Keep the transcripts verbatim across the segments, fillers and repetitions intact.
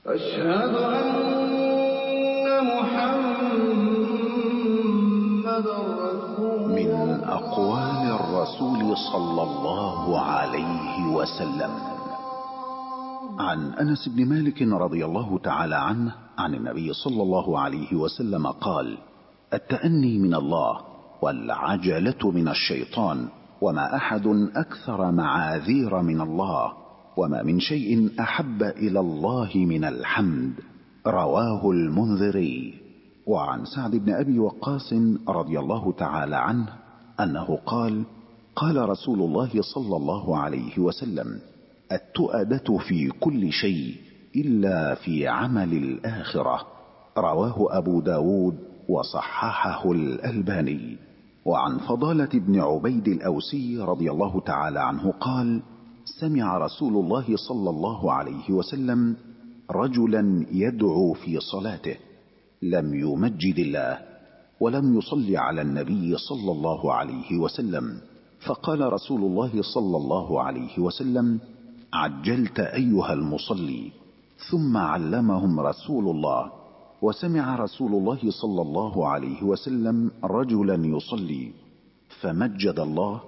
أشهد أن محمدًا رسول الله. من أقوال الرسول صلى الله عليه وسلم عن أنس بن مالك رضي الله تعالى عنه عن النبي صلى الله عليه وسلم قال: التأني من الله والعجلة من الشيطان، وما أحد أكثر معاذير من الله، وما من شيء أحب إلى الله من الحمد. رواه المنذري. وعن سعد بن أبي وقاص رضي الله تعالى عنه أنه قال: قال رسول الله صلى الله عليه وسلم: التؤدة في كل شيء إلا في عمل الآخرة. رواه أبو داود وصححه الألباني. وعن فضالة بن عبيد الأوسي رضي الله تعالى عنه قال: سمع رسول الله صلى الله عليه وسلم رجلا يدعو في صلاته لم يمجد الله ولم يصلي على النبي صلى الله عليه وسلم، فقال رسول الله صلى الله عليه وسلم: عجلت أيها المصلي. ثم علمهم رسول الله. وسمع رسول الله صلى الله عليه وسلم رجلا يصلي فمجد الله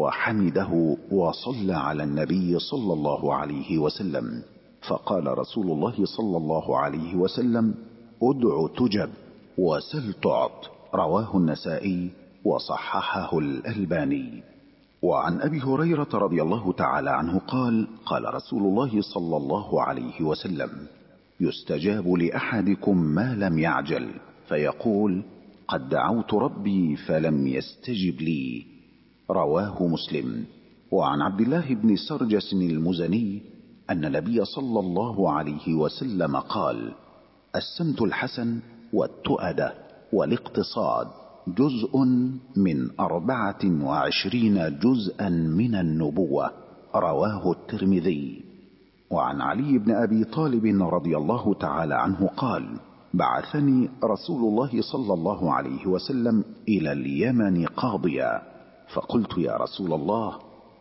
وحمده وصلى على النبي صلى الله عليه وسلم، فقال رسول الله صلى الله عليه وسلم: ادع تجب وسل تعط. رواه النسائي وصححه الألباني. وعن أبي هريرة رضي الله تعالى عنه قال: قال رسول الله صلى الله عليه وسلم: يستجاب لأحدكم ما لم يعجل، فيقول: قد دعوت ربي فلم يستجب لي. رواه مسلم. وعن عبد الله بن سرجس المزني أن النبي صلى الله عليه وسلم قال: السمت الحسن والتؤدة والاقتصاد جزء من أربعة وعشرين جزءا من النبوة. رواه الترمذي. وعن علي بن أبي طالب رضي الله تعالى عنه قال: بعثني رسول الله صلى الله عليه وسلم إلى اليمن قاضيا، فقلت: يا رسول الله،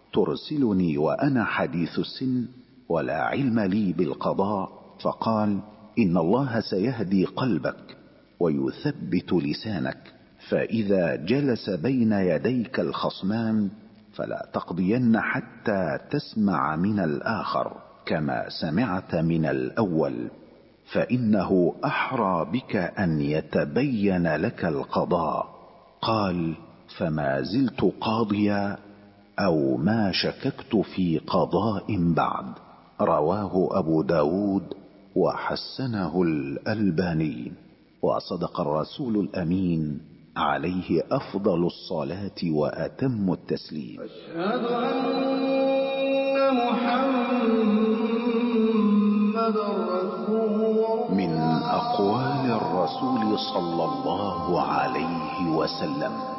ترسلني وأنا حديث السن ولا علم لي بالقضاء؟ فقال: إن الله سيهدي قلبك ويثبت لسانك، فإذا جلس بين يديك الخصمان فلا تقضين حتى تسمع من الآخر كما سمعت من الأول، فإنه أحرى بك أن يتبين لك القضاء. قال: فما زلت قاضيا أو ما شككت في قضاء بعد. رواه أبو داود وحسنه الألباني. وصدق الرسول الأمين عليه أفضل الصلاة وأتم التسليم. أشهد أن محمدًا رسول الله. من أقوال الرسول صلى الله عليه وسلم